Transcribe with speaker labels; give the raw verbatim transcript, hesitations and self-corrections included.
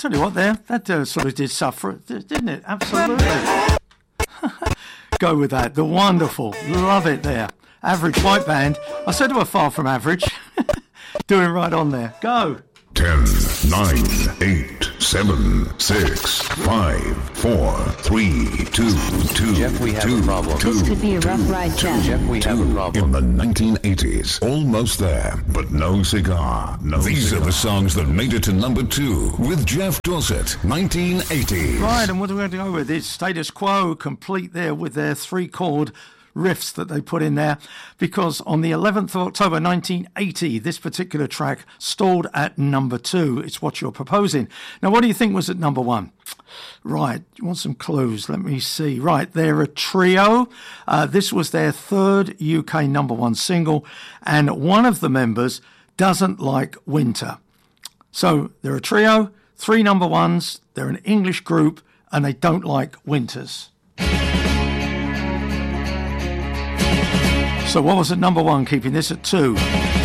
Speaker 1: Tell you what, there, that uh, sort of did suffer, didn't it? Absolutely. Go with that. The wonderful. Love it there. Average White Band. I said we're far from average. Doing right on there. Go.
Speaker 2: ten, nine, eight, seven, six, five, four, three, two, two,
Speaker 3: Jeff, we have
Speaker 2: two,
Speaker 3: a problem.
Speaker 2: two,
Speaker 4: This could be a rough
Speaker 2: two,
Speaker 4: ride, Jeff.
Speaker 3: Jeff, we have a problem.
Speaker 2: In the nineteen eighties, almost there, but no cigar. No These cigar. Are the songs that made it to number two with Jeff Dorset, nineteen eighty.
Speaker 1: Right, and what are we going to go with? It's Status Quo, complete there with their three-chord riffs that they put in there, because on the eleventh of October nineteen eighty, this particular track stalled at number two. It's What You're Proposing. Now, what do you think was at number one? Right, you want some clues? Let me see. Right, they're a trio. Uh, this was their third U K number one single, and one of the members doesn't like winter. So they're a trio, three number ones, they're an English group, and they don't like winters. So what was at number one, keeping this at two?